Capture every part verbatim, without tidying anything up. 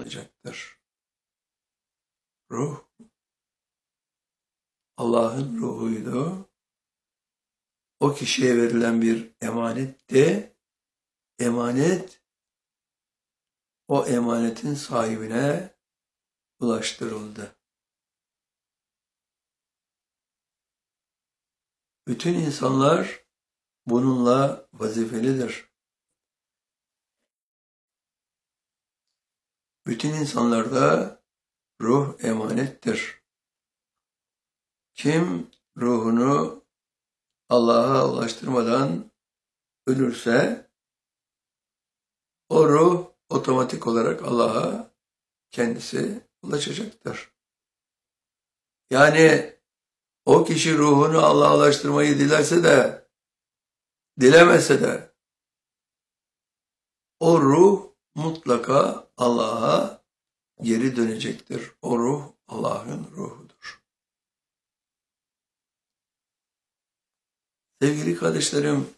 olacaktır. Ruh, Allah'ın ruhuydu. O kişiye verilen bir emanetti. Emanet, o emanetin sahibine ulaştırıldı. Bütün insanlar bununla vazifelidir. Bütün insanlarda ruh emanettir. Kim ruhunu Allah'a ulaştırmadan ölürse, o ruh otomatik olarak Allah'a kendisi ulaşacaktır. Yani o kişi ruhunu Allah'a ulaştırmayı dilerse de, dilemese de, o ruh mutlaka Allah'a geri dönecektir. O ruh Allah'ın ruhudur. Sevgili kardeşlerim,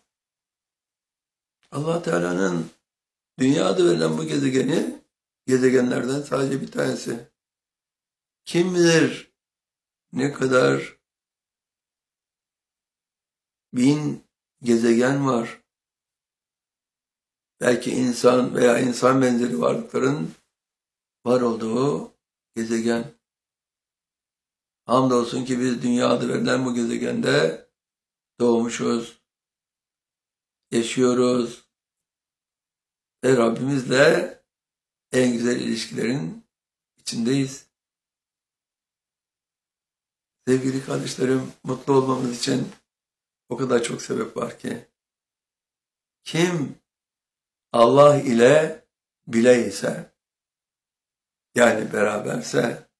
Allah Teala'nın dünyada verilen bu gezegeni, gezegenlerden sadece bir tanesi. Kim bilir ne kadar bin gezegen var. Belki insan veya insan benzeri varlıkların var olduğu gezegen. Hamdolsun ki biz dünyada verilen bu gezegende doğmuşuz, yaşıyoruz ve Rabbimizle en güzel ilişkilerin içindeyiz. Sevgili kardeşlerim, mutlu olmamız için o kadar çok sebep var ki. Kim Allah ile bile ise, yani beraberse,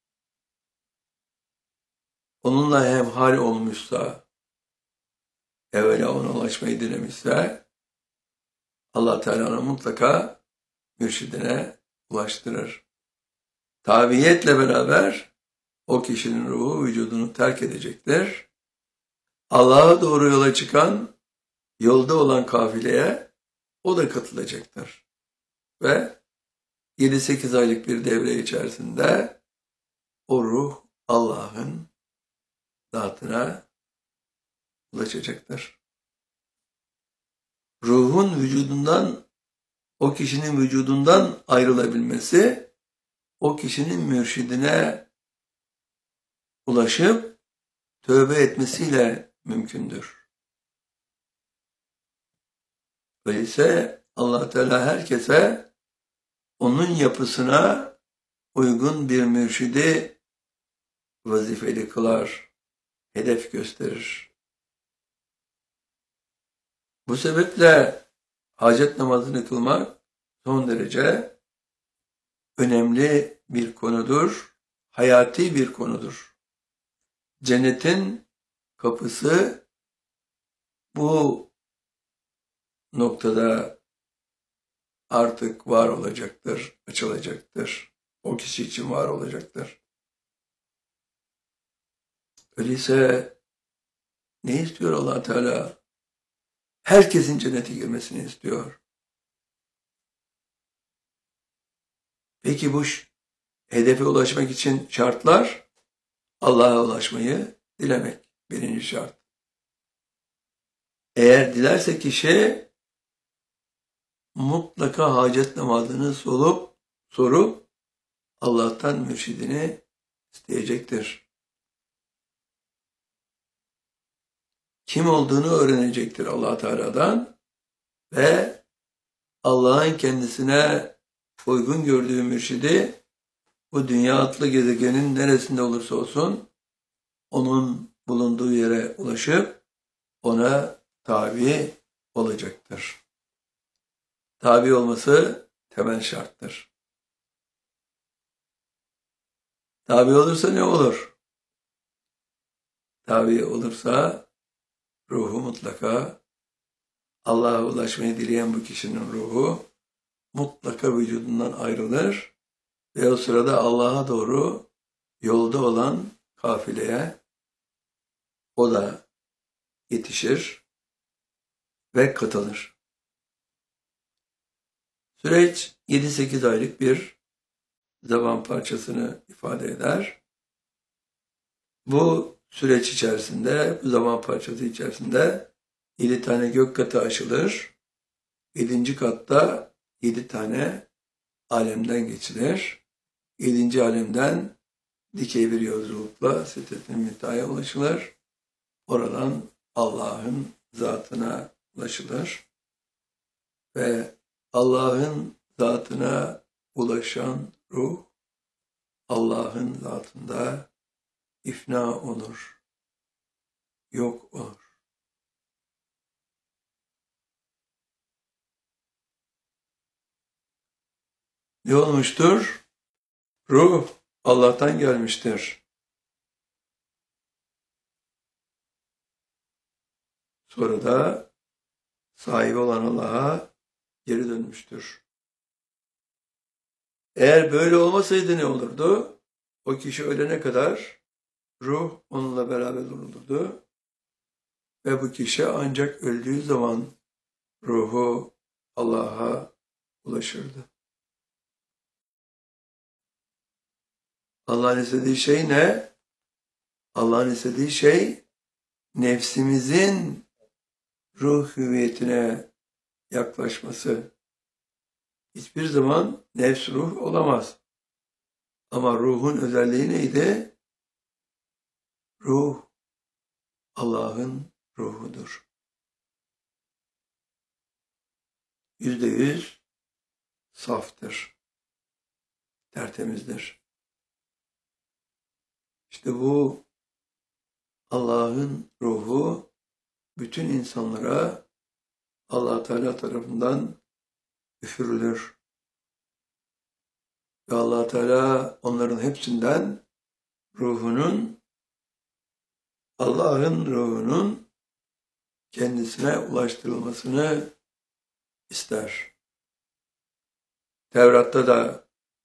onunla hemhal olmuşsa, evvela ona ulaşmayı dilemişse, Allah Teala mutlaka mürşidine ulaştırır. Tabiiyetle beraber o kişinin ruhu vücudunu terk edecektir. Allah'a doğru yola çıkan, yolda olan kafileye o da katılacaktır. Ve yedi sekiz aylık bir devre içerisinde o ruh Allah'ın zatına ulaşacaktır. Ruhun vücudundan, o kişinin vücudundan ayrılabilmesi, o kişinin mürşidine ulaşıp tövbe etmesiyle mümkündür. Öyleyse Allah Teala herkese onun yapısına uygun bir mürşidi vazifeli kılar, hedef gösterir. Bu sebeple hacet namazını kılmak son derece önemli bir konudur, hayati bir konudur. Cennetin kapısı bu noktada artık var olacaktır, açılacaktır. O kişi için var olacaktır. Öyleyse ne istiyor Allah Teala? Herkesin cennete girmesini istiyor. Peki bu hedefe ulaşmak için şartlar, Allah'a ulaşmayı dilemek birinci şart. Eğer dilerse kişi mutlaka hacet namazını sorup, sorup Allah'tan mürşidini isteyecektir. Kim olduğunu öğrenecektir Allah Teala'dan ve Allah'ın kendisine uygun gördüğü mürşidi bu dünya adlı gezegenin neresinde olursa olsun onun bulunduğu yere ulaşıp ona tabi olacaktır. Tabi olması temel şarttır. Tabi olursa ne olur? Tabi olursa ruhu mutlaka, Allah'a ulaşmayı dileyen bu kişinin ruhu mutlaka vücudundan ayrılır ve o sırada Allah'a doğru yolda olan kafileye o da yetişir ve katılır. Süreç yedi sekiz aylık bir zaman parçasını ifade eder. Bu süreç içerisinde, bu zaman parçası içerisinde yedi tane gök katı aşılır. Yedinci katta yedi tane alemden geçilir. Yedinci alemden dikey bir yolculukla Sidret-i Münteha'ya ulaşılır. Oradan Allah'ın zatına ulaşılır. Ve Allah'ın zatına ulaşan ruh, Allah'ın zatında ifna olur, yok olur. Ne olmuştur? Ruh Allah'tan gelmiştir. Sonra da sahibi olan Allah'a geri dönmüştür. Eğer böyle olmasaydı ne olurdu? O kişi ölene kadar ruh onunla beraber olurdu. Ve bu kişi ancak öldüğü zaman ruhu Allah'a ulaşırdı. Allah'ın istediği şey ne? Allah'ın istediği şey nefsimizin ruh hüviyetine yaklaşması. Hiçbir zaman nefs ruh olamaz. Ama ruhun özelliği neydi? Ruh Allah'ın ruhudur. Yüzde yüz saftır. Tertemizdir. İşte bu Allah'ın ruhu bütün insanlara Allah Teala tarafından üfürülür. Ve Allah Teala onların hepsinden ruhunun, Allah'ın ruhunun kendisine ulaştırılmasını ister. Tevrat'ta da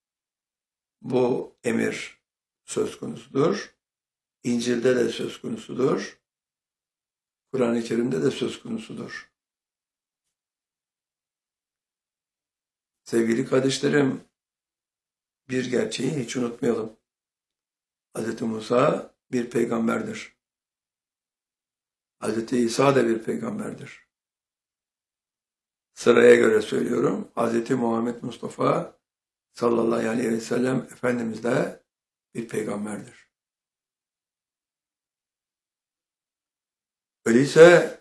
bu emir söz konusudur. İncil'de de söz konusudur. Kur'an-ı Kerim'de de söz konusudur. Sevgili kardeşlerim, bir gerçeği hiç unutmayalım. Hz. Musa bir peygamberdir. Hz. İsa da bir peygamberdir. Sıraya göre söylüyorum. Hz. Muhammed Mustafa sallallahu aleyhi ve sellem Efendimiz de bir peygamberdir. Öyleyse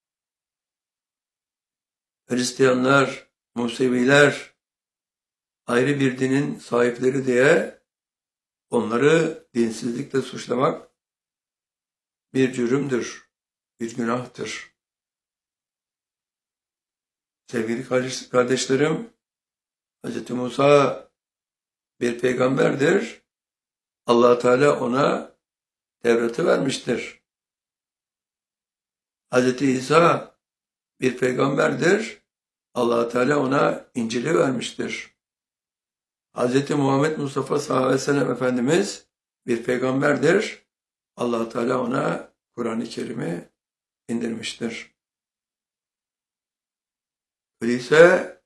Hristiyanlar, Museviler ayrı bir dinin sahipleri diye onları dinsizlikle suçlamak bir cürümdür, bir günahtır. Sevgili kardeşlerim, Hz. Musa bir peygamberdir. Allah Teala ona Tevrat'ı vermiştir. Hz. İsa bir peygamberdir. Allah Teala ona İncil'i vermiştir. Hz. Muhammed Mustafa sallallahu aleyhi ve sellem Efendimiz bir peygamberdir. Allah Teala ona Kur'an-ı Kerim'i indirmiştir. Öyleyse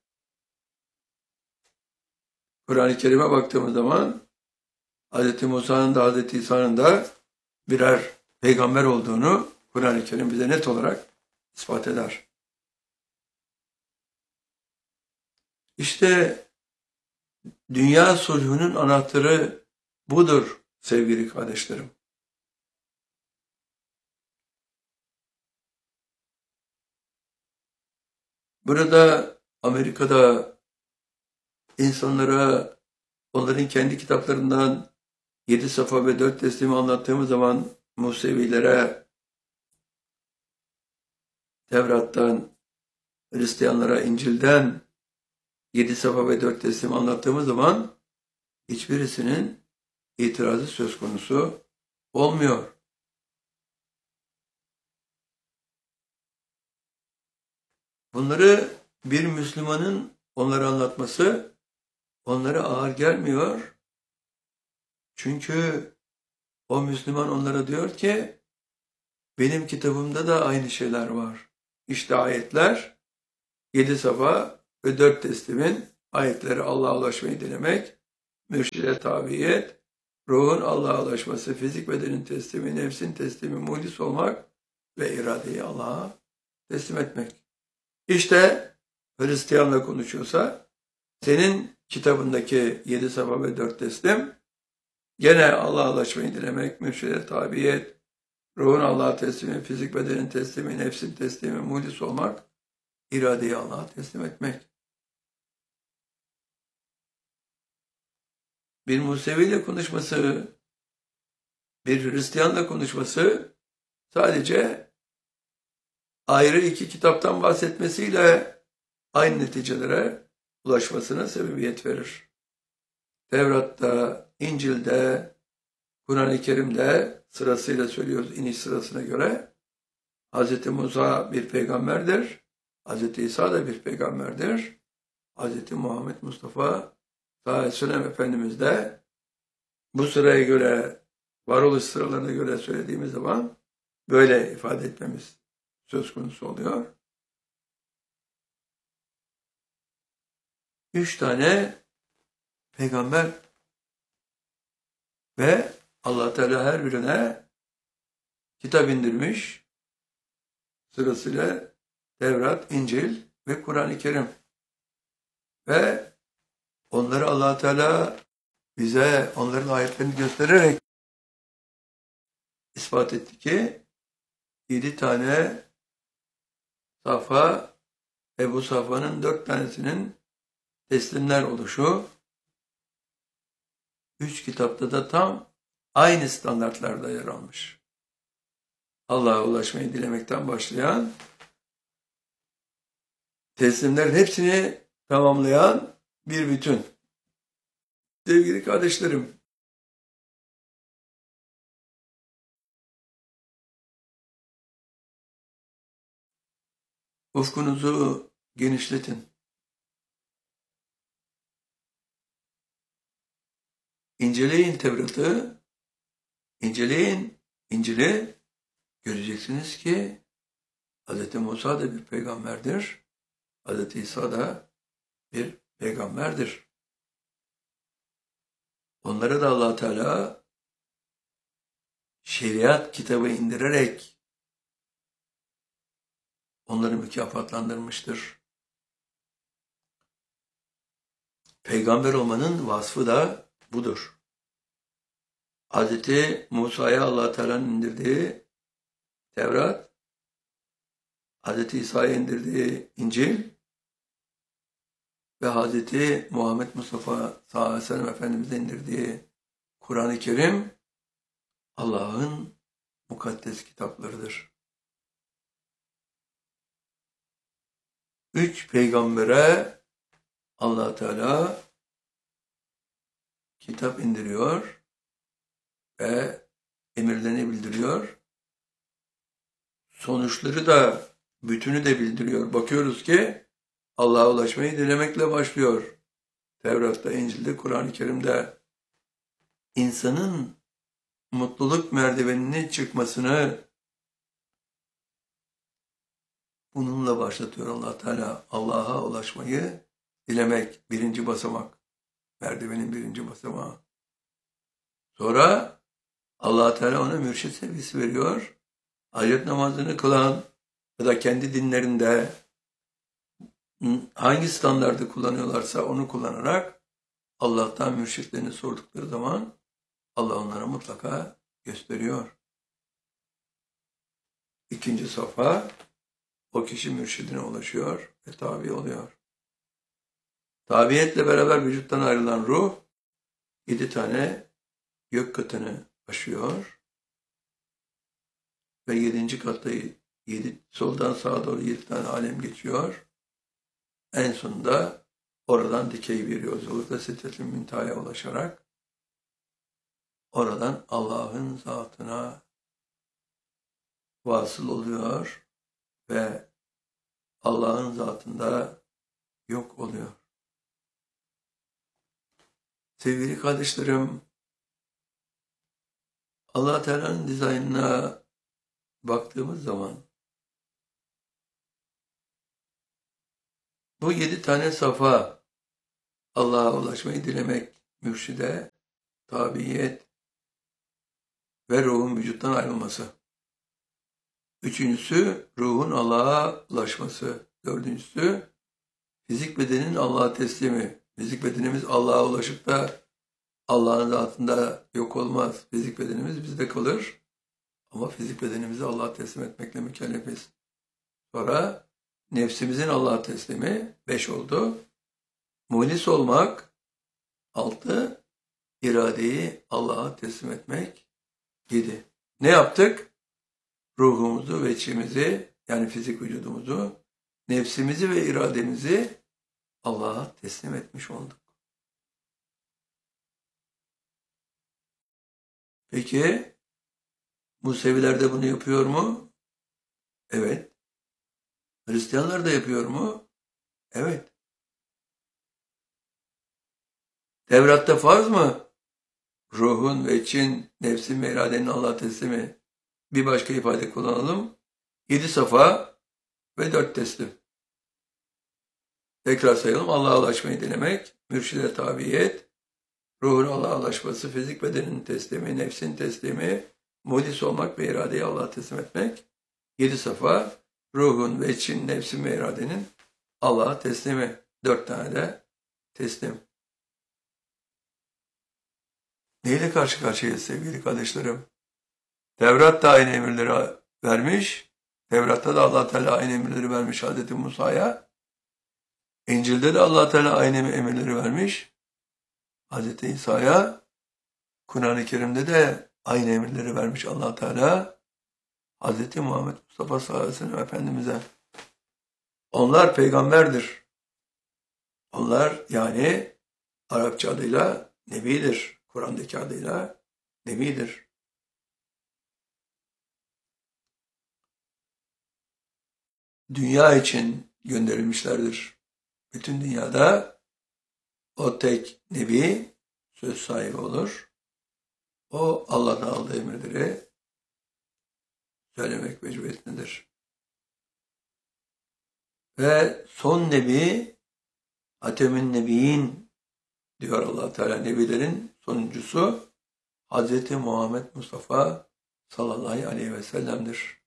Kur'an-ı Kerim'e baktığımız zaman Hz. Musa'nın da Hz. İsa'nın da birer peygamber olduğunu Kur'an-ı Kerim bize net olarak ispat eder. İşte dünya sulhunun anahtarı budur sevgili kardeşlerim. Burada Amerika'da insanlara onların kendi kitaplarından yedi safa ve dört teslimi anlattığımız zaman Musevilere, Tevrat'tan, Hristiyanlara İncil'den yedi safa ve dört teslim anlattığımız zaman hiçbirisinin itirazı söz konusu olmuyor. Bunları bir Müslümanın onları anlatması onlara ağır gelmiyor. Çünkü o Müslüman onlara diyor ki benim kitabımda da aynı şeyler var. İşte ayetler yedi safa ve dört teslimin ayetleri Allah'a ulaşmayı dilemek, mürşide tabiyet, ruhun Allah'a ulaşması, fizik bedenin teslimi, nefsin teslimi, muhlis olmak ve iradeyi Allah'a teslim etmek. İşte Hristiyanla konuşuyorsa, senin kitabındaki yedi safa ve dört teslim, gene Allah'a ulaşmayı dilemek, mürşide tabiyet, ruhun Allah'a teslimi, fizik bedenin teslimi, nefsin teslimi, muhlis olmak, iradeyi Allah'a teslim etmek. Bir Musevi'yle konuşması, bir Hristiyanla konuşması sadece ayrı iki kitaptan bahsetmesiyle aynı neticelere ulaşmasına sebebiyet verir. Tevrat'ta, İncil'de, Kur'an-ı Kerim'de sırasıyla söylüyoruz iniş sırasına göre. Hz. Musa bir peygamberdir. Hz. İsa da bir peygamberdir. Hz. Muhammed Mustafa sallallahu aleyhi ve sellem Efendimiz de bu sıraya göre, varoluş sıralarına göre söylediğimiz zaman böyle ifade etmemiz söz konusu oluyor. Üç tane peygamber ve Allah Teala her birine kitap indirmiş. Sırasıyla Tevrat, İncil ve Kur'an-ı Kerim. Ve onları Allah Teala bize onların ayetlerini göstererek ispat etti ki yedi tane safa ve bu safhanın dört tanesinin teslimler oluşu, üç kitapta da tam aynı standartlarda yer almış. Allah'a ulaşmayı dilemekten başlayan, teslimlerin hepsini tamamlayan bir bütün. Sevgili kardeşlerim, ufkunuzu genişletin. İnceleyin Tevrat'ı, inceleyin İncil'i, göreceksiniz ki Hz. Musa da bir peygamberdir, Hz. İsa da bir peygamberdir. Onlara da Allah Teala şeriat kitabı indirerek onları mükafatlandırmıştır. Peygamber olmanın vasfı da budur. Hz. Musa'ya Allah Teala'nın indirdiği Tevrat, Hz. İsa'ya indirdiği İncil ve Hz. Muhammed Mustafa sallallahu aleyhi ve sellem Efendimiz'e indirdiği Kur'an-ı Kerim Allah'ın mukaddes kitaplarıdır. Üç peygambere Allah Teala kitap indiriyor ve emirlerini bildiriyor. Sonuçları da, bütünü de bildiriyor. Bakıyoruz ki Allah'a ulaşmayı dilemekle başlıyor. Tevrat'ta, İncil'de, Kur'an-ı Kerim'de insanın mutluluk merdivenine çıkmasını bununla başlatıyor Allah Teala. Allah'a ulaşmayı dilemek birinci basamak. Merdivenin birinci basamağı. Sonra Allah Teala ona mürşit sevgisi veriyor. Ayet namazını kılan ya da kendi dinlerinde hangi standardı kullanıyorlarsa onu kullanarak Allah'tan mürşitlerini sordukları zaman Allah onlara mutlaka gösteriyor. İkinci safa, o kişi mürşidine ulaşıyor ve tabi oluyor. Tabiyetle beraber vücuttan ayrılan ruh yedi tane gök katını aşıyor ve yedinci katta yedi, soldan sağa doğru yedi tane alem geçiyor. En sonunda oradan dikey bir yolculukla Sidret-i Münteha'ya ulaşarak oradan Allah'ın zatına vasıl oluyor ve Allah'ın zatında yok oluyor. Sevgili kardeşlerim, Allah Teala'nın dizaynına baktığımız zaman bu yedi tane safa, Allah'a ulaşmayı dilemek, mürşide tabiyet ve ruhun vücuttan ayrılması. Üçüncüsü ruhun Allah'a ulaşması. Dördüncüsü fizik bedenin Allah'a teslimi. Fizik bedenimiz Allah'a ulaşıp da Allah'ın zatında yok olmaz. Fizik bedenimiz bizde kalır. Ama fizik bedenimizi Allah'a teslim etmekle mükellefiz. Sonra nefsimizin Allah'a teslimi beş oldu. Muhlis olmak altı. İradeyi Allah'a teslim etmek yedi. Ne yaptık? Ruhumuzu ve içimizi, yani fizik vücudumuzu, nefsimizi ve irademizi Allah'a teslim etmiş olduk. Peki Museviler de bunu yapıyor mu? Evet. Hristiyanlar da yapıyor mu? Evet. Tevrat'ta farz mı? Ruhun ve için, nefsin ve iradenin Allah'a teslimi. Bir başka ifade kullanalım. Yedi safa ve dört teslim. Tekrar sayalım. Allah'a ulaşmayı denemek, mürşide tabiyet, ruhun Allah'a ulaşması, fizik bedenin teslimi, nefsin teslimi, muhlis olmak ve iradeyi Allah'a teslim etmek. Yedi safa, ruhun ve için, nefsin ve iradenin Allah'a teslimi. Dört tane de teslim. Neyle karşı karşıyayız sevgili kardeşlerim? Tevrat da aynı emirleri vermiş. Tevrat'ta da Allah Teala aynı emirleri vermiş Hazreti Musa'ya. İncil'de de Allah Teala aynı emirleri vermiş Hazreti İsa'ya. Kur'an-ı Kerim'de de aynı emirleri vermiş Allah Teala Hazreti Muhammed Mustafa sallallahu aleyhi ve sellem Efendimiz'e. Onlar peygamberdir. Onlar yani Arapça adıyla Nebidir. Kur'an'daki adıyla Nebidir. Dünya için gönderilmişlerdir. Bütün dünyada o tek Nebi söz sahibi olur. O Allah'tan aldığı emirleri söylemek mecburiyetindedir. Ve son Nebi Hatemün Nebiyin diyor Allah Teala, nebilerin sonuncusu Hazreti Muhammed Mustafa sallallahu aleyhi ve sellem'dir.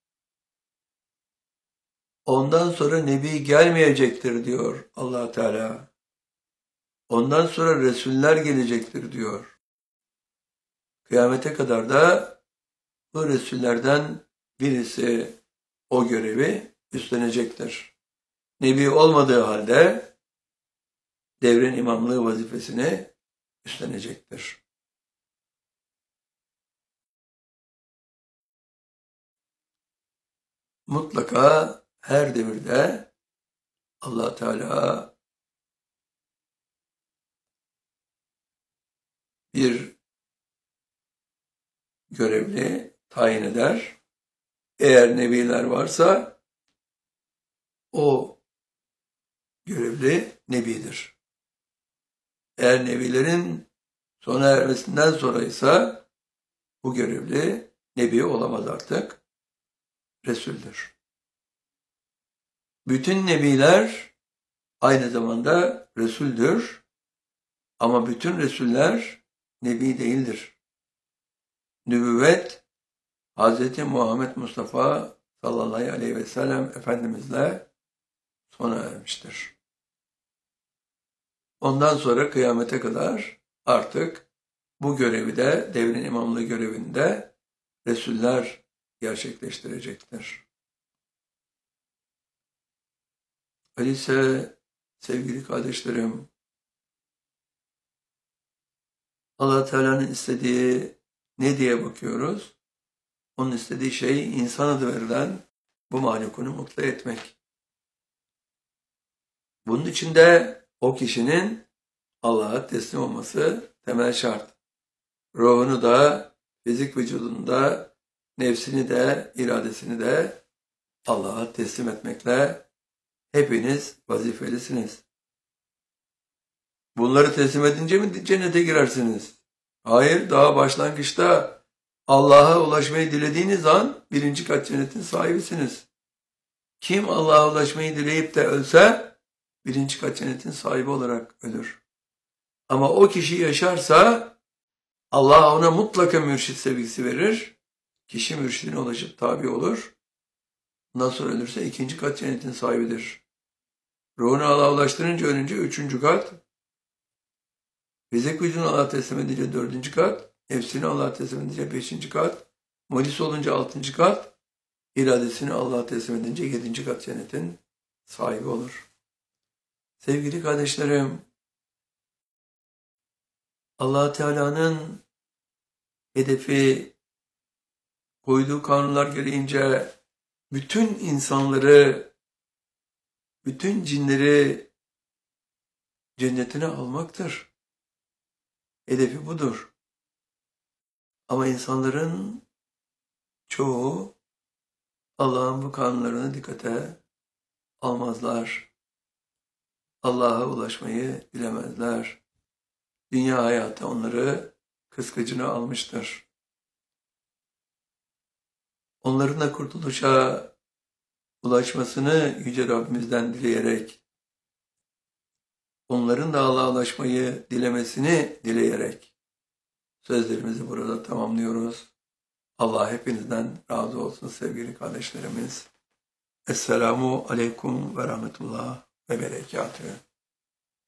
Ondan sonra Nebi gelmeyecektir diyor Allah Teala. Ondan sonra Resuller gelecektir diyor. Kıyamete kadar da bu Resullerden birisi o görevi üstlenecektir. Nebi olmadığı halde devrin imamlığı vazifesini üstlenecektir. Mutlaka her devirde Allah Teala bir görevli tayin eder. Eğer nebiler varsa o görevli nebidir. Eğer nebilerin sona ermesinden sonra ise bu görevli nebi olamaz artık. Resul'dür. Bütün nebiler aynı zamanda Resul'dür. Ama bütün Resuller nebi değildir. Nübüvvet Hz. Muhammed Mustafa sallallahu aleyhi ve sellem Efendimizle sona ermiştir. Ondan sonra kıyamete kadar artık bu görevi de, devrin imamlığı görevinde Resuller gerçekleştirecektir. Öyleyse sevgili kardeşlerim, Allah Teala'nın istediği ne diye bakıyoruz? Onun istediği şey insan adı verilen bu mahlukunu mutlu etmek. Bunun için de o kişinin Allah'a teslim olması temel şart. Ruhunu da, fizik vücudunu da, nefsini de, iradesini de Allah'a teslim etmekle hepiniz vazifelisiniz. Bunları teslim edince mi cennete girersiniz? Hayır, daha başlangıçta Allah'a ulaşmayı dilediğiniz an birinci kat cennetin sahibisiniz. Kim Allah'a ulaşmayı dileyip de ölse birinci kat cennetin sahibi olarak ölür. Ama o kişi yaşarsa Allah ona mutlaka mürşit sevgisi verir. Kişi mürşidine ulaşıp tabi olur. Ondan sonra ölürse ikinci kat cennetin sahibidir. Ruhunu Allah'a ulaştırınca ölünce üçüncü kat. Rizık vücudunu Allah'a teslim edince dördüncü kat. Nefsini Allah'a teslim edince beşinci kat. Mulis olunca altıncı kat. İradesini Allah'a teslim edince yedinci kat cennetin sahibi olur. Sevgili kardeşlerim, Allah Teala'nın hedefi, koyduğu kanunlar gereğince bütün insanları, bütün cinleri cennetine almaktır. Hedefi budur. Ama insanların çoğu Allah'ın bu kanunlarını dikkate almazlar. Allah'a ulaşmayı bilemezler. Dünya hayatı onları kıskacına almıştır. Onların da kurtuluşa ulaşmasını Yüce Rabbimizden dileyerek, onların da Allah'a ulaşmayı dilemesini dileyerek sözlerimizi burada tamamlıyoruz. Allah hepinizden razı olsun sevgili kardeşlerimiz. Esselamu Aleyküm ve Rahmetullah ve Berekatühü.